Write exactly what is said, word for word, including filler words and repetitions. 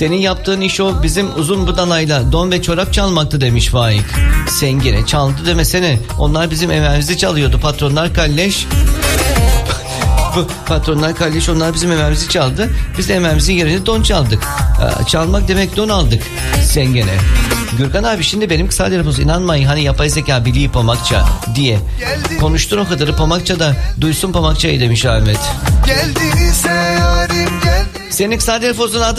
Senin yaptığın iş o bizim uzun budanayla don ve çorap çalmaktı demiş Faik. Sengene çaldı demesene. Onlar bizim emeğimizi çalıyordu. Patronlar kalleş. Patronlar kalleş, onlar bizim emeğimizi çaldı. Biz de emeğimizin yerine don çaldık. Ee, çalmak demek don aldık. Sengene. Gürkan abi şimdi benim kısa telefonuz, inanmayın hani yapay zeka biliyor Pamakça diye. Konuştun o kadarı Pamakça da duysun Pamakça'yı demiş Ahmet. Senin kısa telefonun adı